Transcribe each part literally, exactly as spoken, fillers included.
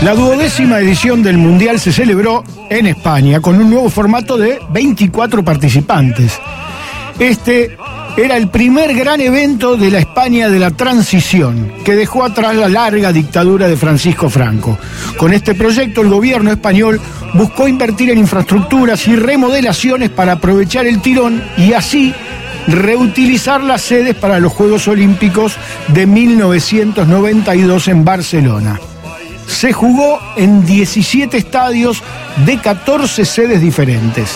La duodécima edición del Mundial se celebró en España con un nuevo formato de veinticuatro participantes. Este era el primer gran evento de la España de la transición, que dejó atrás la larga dictadura de Francisco Franco. Con este proyecto, el gobierno español buscó invertir en infraestructuras y remodelaciones para aprovechar el tirón y así reutilizar las sedes para los Juegos Olímpicos de mil novecientos noventa y dos en Barcelona. Se jugó en diecisiete estadios de catorce sedes diferentes.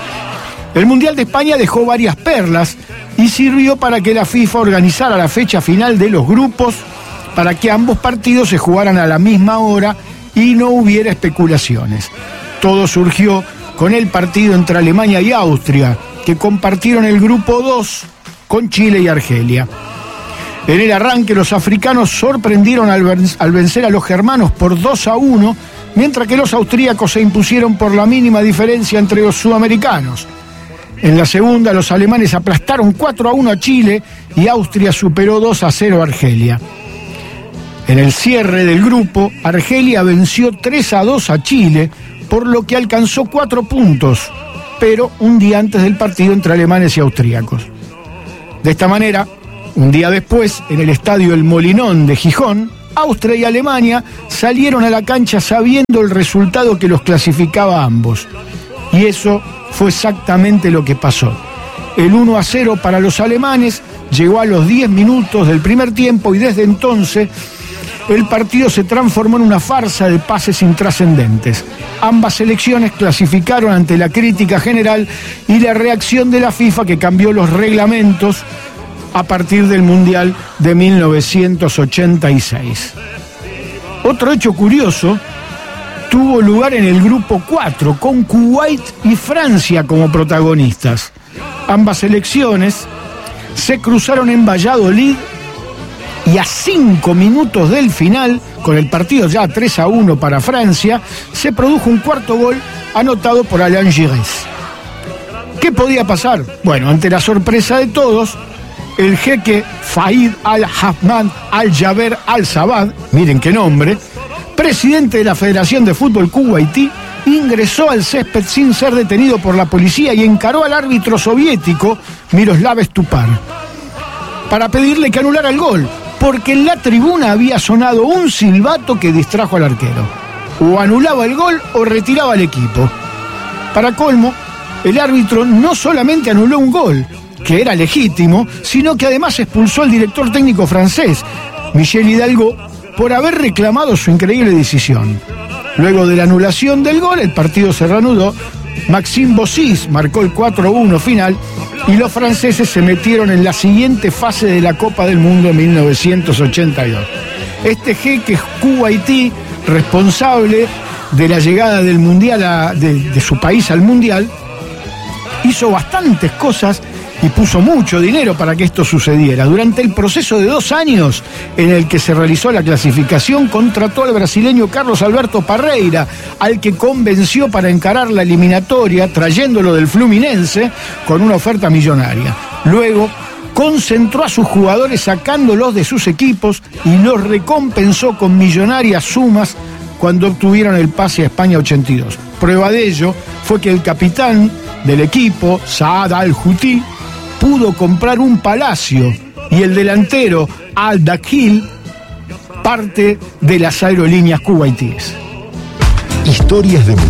El Mundial de España dejó varias perlas y sirvió para que la FIFA organizara la fecha final de los grupos para que ambos partidos se jugaran a la misma hora y no hubiera especulaciones. Todo surgió con el partido entre Alemania y Austria, que compartieron el grupo dos con Chile y Argelia. En el arranque, los africanos sorprendieron al vencer a los germanos por dos a uno, mientras que los austríacos se impusieron por la mínima diferencia entre los sudamericanos. En la segunda, los alemanes aplastaron cuatro a uno a Chile y Austria superó dos a cero a Argelia. En el cierre del grupo, Argelia venció tres a dos a Chile, por lo que alcanzó cuatro puntos, pero un día antes del partido entre alemanes y austríacos. De esta manera, un día después, en el estadio El Molinón de Gijón, Austria y Alemania salieron a la cancha sabiendo el resultado que los clasificaba a ambos. Y eso fue exactamente lo que pasó. El uno a cero para los alemanes llegó a los diez minutos del primer tiempo y desde entonces el partido se transformó en una farsa de pases intrascendentes. Ambas selecciones clasificaron ante la crítica general y la reacción de la FIFA, que cambió los reglamentos a partir del Mundial de mil novecientos ochenta y seis. Otro hecho curioso tuvo lugar en el grupo cuatro, con Kuwait y Francia como protagonistas. Ambas selecciones se cruzaron en Valladolid y a cinco minutos del final, con el partido ya tres a uno para Francia, se produjo un cuarto gol anotado por Alain Giresse. ¿Qué podía pasar? Bueno, ante la sorpresa de todos, el jeque Faid Al-Hafman Al-Jaber Al-Sabah, miren qué nombre, presidente de la Federación de Fútbol Kuwaití, ingresó al césped sin ser detenido por la policía y encaró al árbitro soviético Miroslav Stupar para pedirle que anulara el gol, porque en la tribuna había sonado un silbato que distrajo al arquero. O anulaba el gol o retiraba al equipo. Para colmo, el árbitro no solamente anuló un gol, que era legítimo, sino que además expulsó al director técnico francés, Michel Hidalgo, por haber reclamado su increíble decisión. Luego de la anulación del gol, el partido se reanudó. Maxime Bossis marcó el cuatro a uno final y los franceses se metieron en la siguiente fase de la Copa del Mundo en mil novecientos ochenta y dos. Este jeque kuwaití, responsable de la llegada del mundial a, de, de su país al Mundial, hizo bastantes cosas y puso mucho dinero para que esto sucediera. Durante el proceso de dos años en el que se realizó la clasificación, contrató al brasileño Carlos Alberto Parreira, al que convenció para encarar la eliminatoria, trayéndolo del Fluminense con una oferta millonaria. Luego concentró a sus jugadores sacándolos de sus equipos y los recompensó con millonarias sumas cuando obtuvieron el pase a España ochenta y dos. Prueba de ello fue que el capitán del equipo, Saad Al-Houthi, pudo comprar un palacio y el delantero Al-Dakhil parte de las aerolíneas kuwaitíes. Historias de